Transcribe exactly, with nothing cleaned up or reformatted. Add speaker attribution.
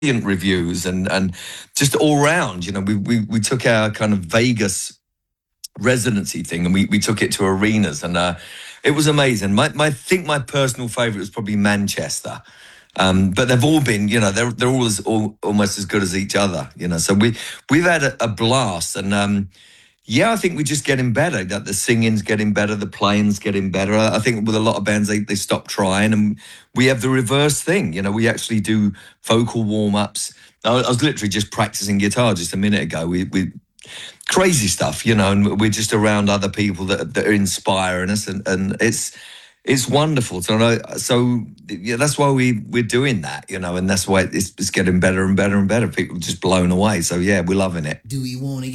Speaker 1: reviews and and just all round, you know, we we we took our kind of Vegas residency thing and we we took it to arenas and uh, it was amazing. My my I think my personal favourite was probably Manchester. Um, but they've all been, you know, they're they're all as all, almost as good as each other, you know. So we we've had a, a blast, and um, yeah, I think we're just getting better. That the singing's getting better, the playing's getting better. I think with a lot of bands, they they stop trying, and we have the reverse thing. You know, we actually do vocal warm ups. I, I was literally just practicing guitar just a minute ago. We we crazy stuff, you know, and we're just around other people that that are inspiring us, and and it's. It's wonderful. So, know, so yeah, that's why we we're doing that, you know, and that's why it's, it's getting better and better and better. People are just blown away. So yeah, we're loving it.
Speaker 2: Do we want to